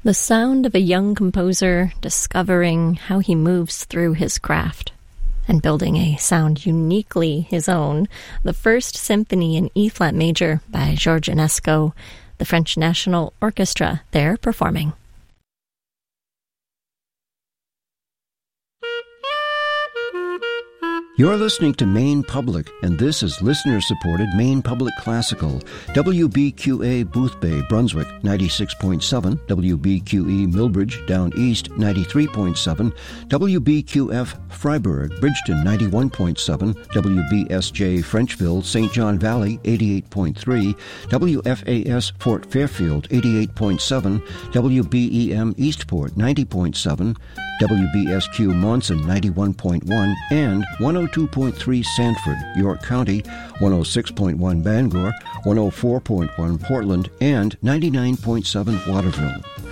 The sound of a young composer discovering how he moves through his craft and building a sound uniquely his own. The First Symphony in E-flat major by Georges Enesco, the French National Orchestra there performing. You're listening to Maine Public, and this is listener-supported Maine Public Classical. WBQA Boothbay, Brunswick, 96.7. WBQE Millbridge, Down East, 93.7. WBQF Freiburg, Bridgeton, 91.7. WBSJ Frenchville, St. John Valley, 88.3. WFAS Fort Fairfield, 88.7. WBEM Eastport, 90.7. WBSQ Monson, 91.1, and 102.3 Sanford, York County, 106.1 Bangor, 104.1 Portland, and 99.7 Waterville.